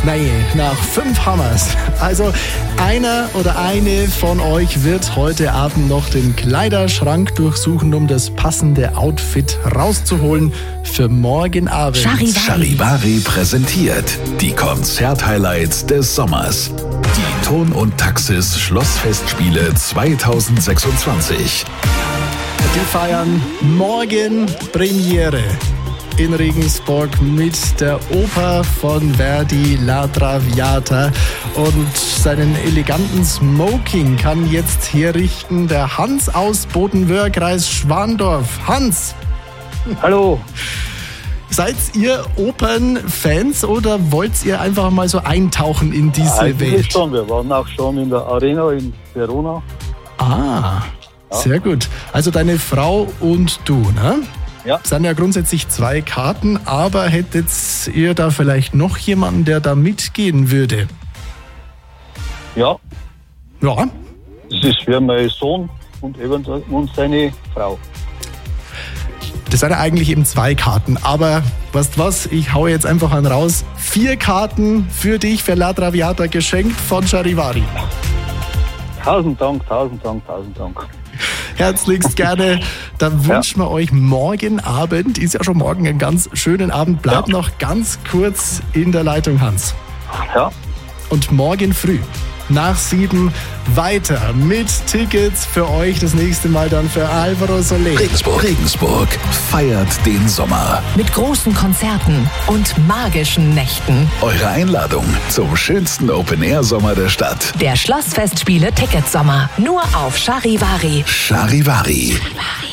Nein, nach 5 Hammers. Also einer oder eine von euch wird heute Abend noch den Kleiderschrank durchsuchen, um das passende Outfit rauszuholen für morgen Abend. Charivari präsentiert die Konzert-Highlights des Sommers. Die Ton und Taxis Schlossfestspiele 2026. Die feiern morgen Premiere in Regensburg mit der Oper von Verdi, La Traviata. Und seinen eleganten Smoking kann jetzt herrichten der Hans aus Bodenwöhr, Kreis Schwandorf. Hans! Hallo. Seid ihr Opernfans oder wollt ihr einfach mal so eintauchen in diese Eigentlich Welt? schon. Wir waren auch schon in der Arena in Verona. Ah, sehr gut. Also deine Frau und du, ne? Ja. Es sind ja grundsätzlich 2 Karten, aber hättet ihr da vielleicht noch jemanden, der da mitgehen würde? Ja, Ja, das ist für meinen Sohn und eventuell und seine Frau. das sind ja eigentlich eben 2 Karten, aber weißt was, ich hau jetzt einfach einen raus. 4 Karten für dich, für La Traviata, geschenkt von Charivari. Tausend Dank, tausend Dank, tausend Dank. Herzlichst gerne. Dann wünschen wir euch morgen Abend, ist ja schon morgen ein ganz schönen Abend. Bleibt noch ganz kurz in der Leitung, Hans. Ja, Und morgen früh nach 7 weiter mit Tickets für euch. Das nächste Mal dann für Alvaro Soler. Regensburg feiert den Sommer. Mit großen Konzerten und magischen Nächten. Eure Einladung zum schönsten Open-Air-Sommer der Stadt. Der Schlossfestspiele Ticketsommer. Nur auf Charivari. Charivari.